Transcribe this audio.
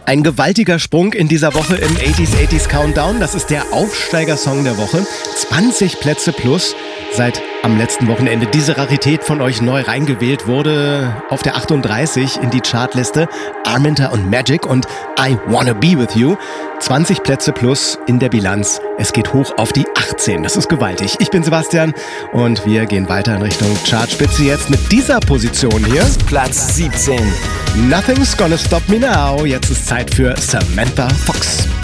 Ein gewaltiger Sprung in dieser Woche im 80s Countdown. Das ist der Aufsteiger-Song der Woche. 20 Plätze plus. Seit am letzten Wochenende diese Rarität von euch neu reingewählt wurde auf der 38 in die Chartliste. Arminta und Magic und I Wanna Be With You. 20 Plätze plus in der Bilanz. Es geht hoch auf die 18. Das ist gewaltig. Ich bin Sebastian und wir gehen weiter in Richtung Chartspitze jetzt mit dieser Position hier. Platz 17. Nothing's Gonna Stop Me Now. Jetzt ist Zeit für Samantha Fox.